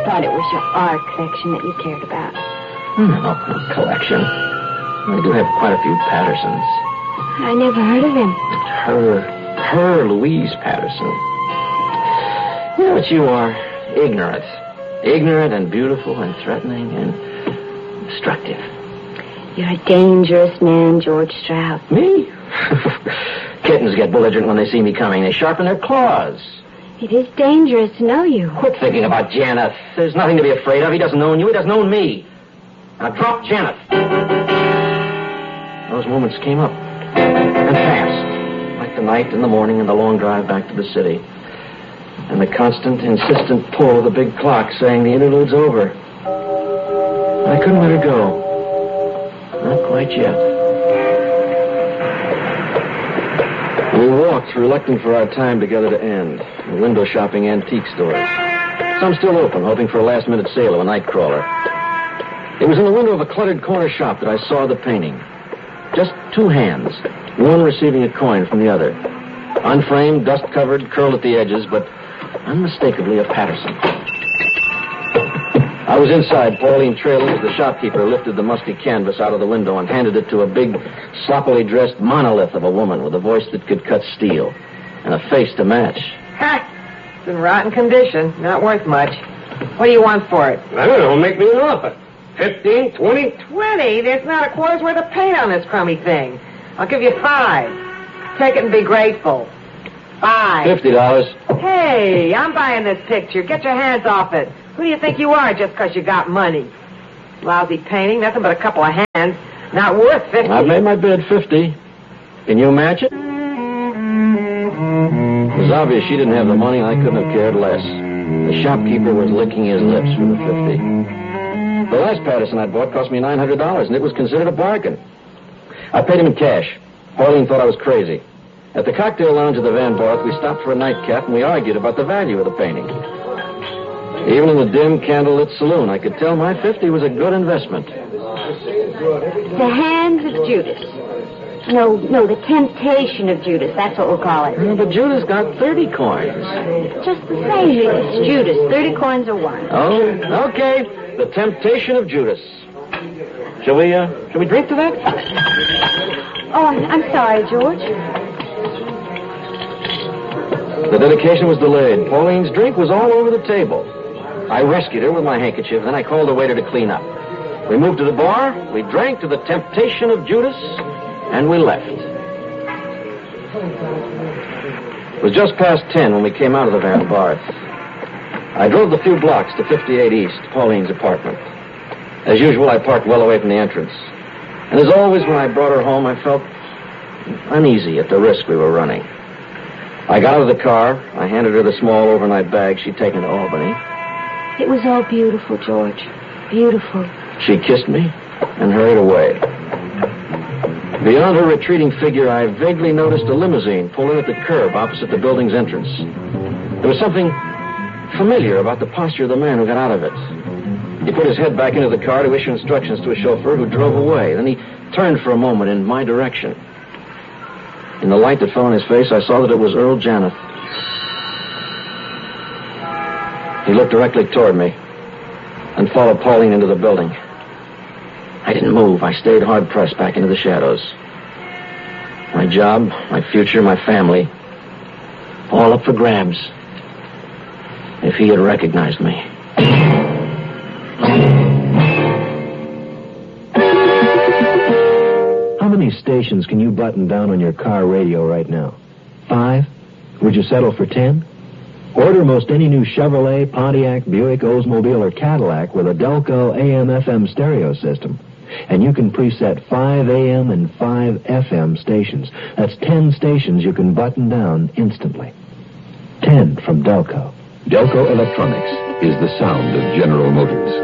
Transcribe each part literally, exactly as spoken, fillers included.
thought it was your art collection that you cared about. No, no collection. I do have quite a few Pattersons. I never heard of him. Her, her Louise Patterson. You know what you are? Ignorant. Ignorant and beautiful and threatening and destructive. You're a dangerous man, George Stroud. Me? Kittens get belligerent when they see me coming. They sharpen their claws. It is dangerous to know you. Quit thinking about Janeth. There's nothing to be afraid of. He doesn't own you. He doesn't own me. Now drop Janeth. Those moments came up and passed, like the night and the morning and the long drive back to the city. And the constant, insistent pull of the big clock saying the interlude's over. I couldn't let her go. Not quite yet. We walked, reluctant for our time together to end, window shopping antique stores. Some still open, hoping for a last-minute sale of a night crawler. It was in the window of a cluttered corner shop that I saw the painting. Just two hands, one receiving a coin from the other. Unframed, dust-covered, curled at the edges, but unmistakably a Patterson. I was inside, Pauline trailing as the shopkeeper lifted the musty canvas out of the window and handed it to a big, sloppily dressed monolith of a woman with a voice that could cut steel and a face to match. Ha! It's in rotten condition. Not worth much. What do you want for it? I don't know. Make me an offer. Fifteen, twenty? Twenty? There's not a quarter's worth of paint on this crummy thing. I'll give you five. Take it and be grateful. Five. Fifty dollars. Hey, I'm buying this picture. Get your hands off it. Who do you think you are just because you got money? Lousy painting, nothing but a couple of hands. Not worth fifty. I've made my bid fifty. Can you match it? It was obvious she didn't have the money, and I couldn't have cared less. The shopkeeper was licking his lips for the fifty. The last Patterson I bought cost me nine hundred dollars, and it was considered a bargain. I paid him in cash. Pauline thought I was crazy. At the cocktail lounge of the Van Barth, we stopped for a nightcap, and we argued about the value of the painting. Even in the dim, candlelit saloon, I could tell my fifty was a good investment. The Hands of Judas. No, no, the Temptation of Judas. That's what we'll call it. Yeah, but Judas got thirty coins. Just the same. It's Judas. Thirty coins or one. Oh, okay. The Temptation of Judas. Shall we, uh, shall we drink to that? Oh, I'm, I'm sorry, George. The dedication was delayed. Pauline's drink was all over the table. I rescued her with my handkerchief, then I called the waiter to clean up. We moved to the bar, we drank to the Temptation of Judas, and we left. It was just past ten when we came out of the Van Barth. I drove the few blocks to fifty-eight East, Pauline's apartment. As usual, I parked well away from the entrance. And as always, when I brought her home, I felt uneasy at the risk we were running. I got out of the car. I handed her the small overnight bag she'd taken to Albany. It was all beautiful, George. Beautiful. She kissed me and hurried away. Beyond her retreating figure, I vaguely noticed a limousine pull in at the curb opposite the building's entrance. There was something familiar about the posture of the man who got out of it. He put his head back into the car to issue instructions to a chauffeur who drove away. Then he turned for a moment in my direction. In the light that fell on his face, I saw that it was Earl Janeth. He looked directly toward me and followed Pauline into the building. I didn't move. I stayed hard-pressed back into the shadows. My job, my future, my family, all up for grabs. If he had recognized me. How many stations can you button down on your car radio right now? Five? Would you settle for ten? Order most any new Chevrolet, Pontiac, Buick, Oldsmobile, or Cadillac with a Delco A M F M stereo system. And you can preset five A M and five F M stations. That's ten stations you can button down instantly. Ten from Delco. Delco Electronics is the sound of General Motors.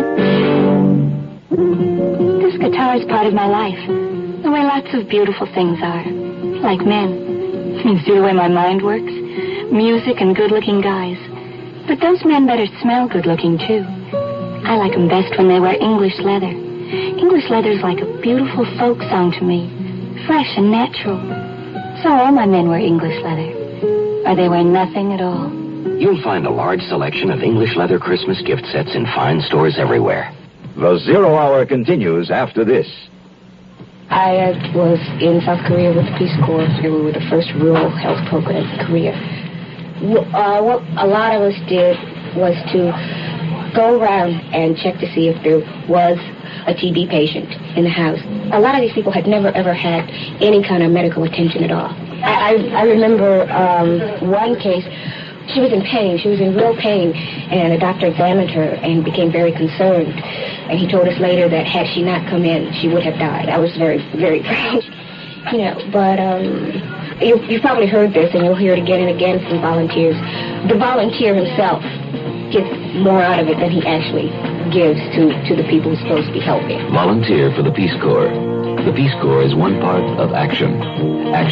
This guitar is part of my life. The way lots of beautiful things are. Like men. You see the way my mind works? Music and good-looking guys. But those men better smell good-looking, too. I like them best when they wear English leather. English leather's like a beautiful folk song to me. Fresh and natural. So all my men wear English leather. Or they wear nothing at all. You'll find a large selection of English leather Christmas gift sets in fine stores everywhere. The Zero Hour continues after this. I uh, was in South Korea with the Peace Corps, and we were the first rural health program in Korea. Uh, what a lot of us did was to go around and check to see if there was a T B patient in the house. A lot of these people had never, ever had any kind of medical attention at all. I, I, I remember um, one case. She was in pain. She was in real pain, and a doctor examined her and became very concerned. And he told us later that had she not come in, she would have died. I was very, very proud, you know. But um, you, you've probably heard this, and you'll hear it again and again from volunteers. The volunteer himself gets more out of it than he actually gives to, to the people he's supposed to be helping. Volunteer for the Peace Corps. The Peace Corps is one part of action. Action.